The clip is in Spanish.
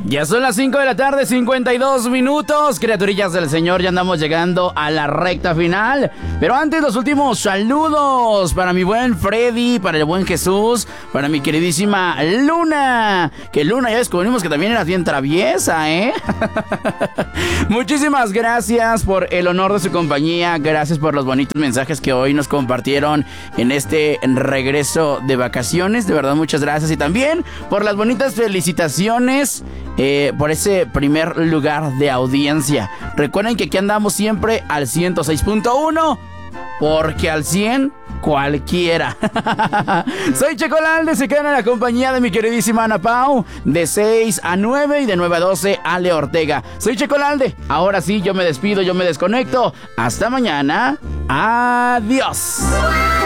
Ya son las 5 de la tarde, 52 minutos. Criaturillas del Señor, ya andamos llegando a la recta final. Pero antes, los últimos saludos para mi buen Freddy, para el buen Jesús, para mi queridísima Luna. Que Luna ya descubrimos que también era bien traviesa, ¿eh? Muchísimas gracias por el honor de su compañía. Gracias por los bonitos mensajes que hoy nos compartieron en este regreso de vacaciones. De verdad, muchas gracias. Y también por las bonitas felicitaciones por ese primer lugar de audiencia. Recuerden que aquí andamos siempre al 106.1, porque al 100 cualquiera. Soy Checolalde, se quedan en la compañía de mi queridísima Ana Pau, de 6 a 9 y de 9 a 12 Ale Ortega. Soy Checolalde, ahora sí yo me despido, yo me desconecto. Hasta mañana, adiós.